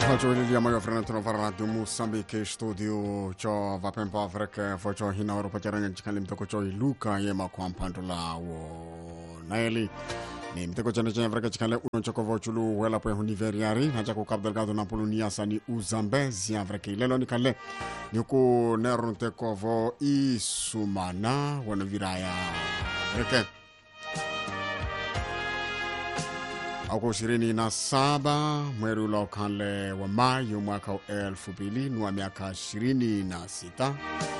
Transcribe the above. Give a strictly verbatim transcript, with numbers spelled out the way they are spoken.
Faccio moyo freno farla du Mozambique studio cho vapempa Afrika focho hina oro pacharanga chikali mtoko cho Luka yema kwa mpandula wo naeli ni mtoko chane chane Afrika chikali uno choko vochulu wela pwe huniveriari hacha kukabdelgado na pulunia sani Uzambezi Afrika ilelo ni kale ni uku nero nteko vo isumana wana viraya Afrika Ako ishirini na saba mweri ulokale wa Mayu mwaka elfu mbili na miaka ishirini na sita